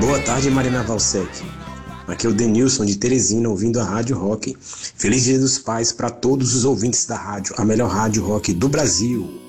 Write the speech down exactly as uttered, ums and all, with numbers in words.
Boa tarde, Marina Valsec. Aqui é o Denilson de Teresina, ouvindo a Rádio Rock. Feliz Dia dos Pais para todos os ouvintes da rádio, a melhor rádio rock do Brasil.